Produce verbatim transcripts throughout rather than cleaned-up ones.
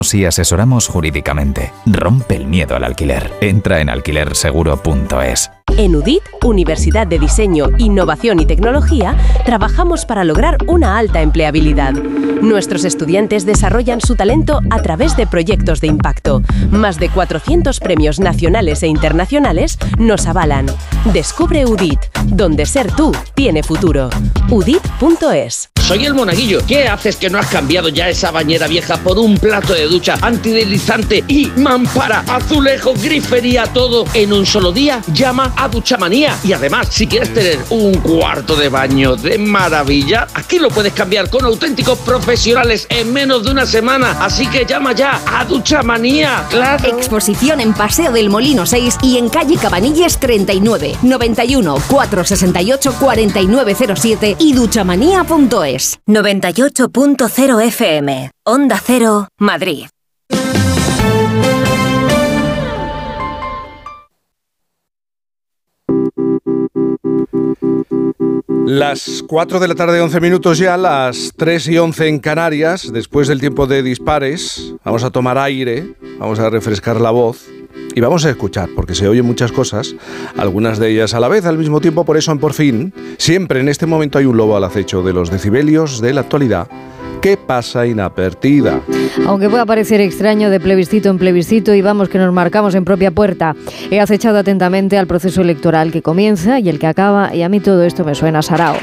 y asesoramos jurídicamente. Rompe el miedo al alquiler. Entra en alquiler seguro punto es. En U D I T, Universidad de Diseño, Innovación y Tecnología, trabajamos para lograr una alta empleabilidad. Nuestros estudiantes desarrollan su talento a través de proyectos de impacto. Más de cuatrocientos premios nacionales e internacionales nos avalan. Descubre U D I T, donde ser tú tiene futuro. U D I T punto es. Soy el Monaguillo. ¿Qué haces que no has cambiado ya esa bañera vieja por un plato de ducha antideslizante y mampara, azulejo, grifería, todo en un solo día? Llama a Duchamanía. Y además, si quieres tener un cuarto de baño de maravilla, aquí lo puedes cambiar con auténticos profesionales en menos de una semana. Así que llama ya a Duchamanía. ¡Claro! Exposición en Paseo del Molino seis y en calle Cabanilles treinta y nueve, noventa y uno, cuatrocientos sesenta y ocho, cuarenta y nueve cero siete y duchamanía punto es. noventa y ocho punto cero F M, Onda Cero, Madrid. Las cuatro de la tarde, once minutos ya, las tres y once en Canarias, después del tiempo de dispares. Vamos a tomar aire, vamos a refrescar la voz y vamos a escuchar, porque se oyen muchas cosas, algunas de ellas a la vez, al mismo tiempo. Por eso en Por Fin, siempre en este momento hay un lobo al acecho de los decibelios de la actualidad. ¿Qué pasa inadvertida? Aunque pueda parecer extraño, de plebiscito en plebiscito y vamos que nos marcamos en propia puerta. He acechado atentamente al proceso electoral que comienza y el que acaba, y a mí todo esto me suena sarao.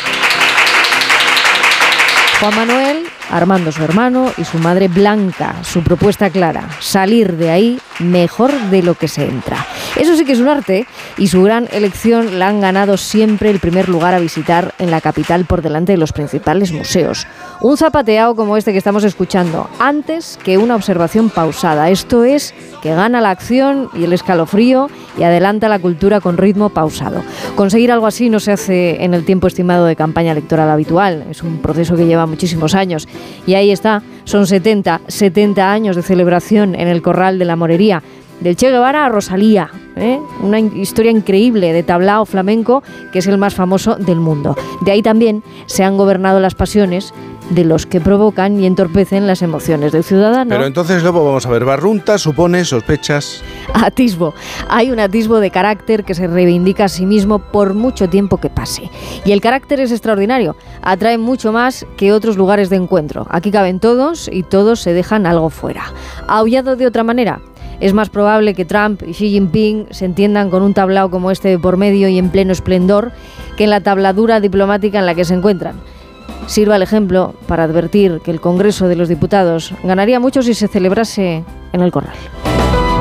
Juan Manuel, Armando su hermano y su madre Blanca. Su propuesta clara, salir de ahí mejor de lo que se entra. Eso sí que es un arte, y su gran elección la han ganado siempre el primer lugar a visitar en la capital por delante de los principales museos. Un zapateado como este que estamos escuchando, antes que una observación pausada. Esto es que gana la acción y el escalofrío y adelanta la cultura con ritmo pausado. Conseguir algo así no se hace en el tiempo estimado de campaña electoral habitual. Es un proceso que lleva muchísimos años. Y ahí está, son setenta, setenta años de celebración en el Corral de la Morería. Del Che Guevara a Rosalía, ¿eh? Una historia increíble de tablao flamenco que es el más famoso del mundo. De ahí también se han gobernado las pasiones de los que provocan y entorpecen las emociones del ciudadano. Pero entonces, Lobo, vamos a ver, Barrunta supone sospechas. Atisbo. Hay un atisbo de carácter que se reivindica a sí mismo por mucho tiempo que pase. Y el carácter es extraordinario. Atrae mucho más que otros lugares de encuentro. Aquí caben todos y todos se dejan algo fuera. Aullado de otra manera. Es más probable que Trump y Xi Jinping se entiendan con un tablao como este de por medio y en pleno esplendor que en la tabladura diplomática en la que se encuentran. Sirva el ejemplo para advertir que el Congreso de los Diputados ganaría mucho si se celebrase en el Corral.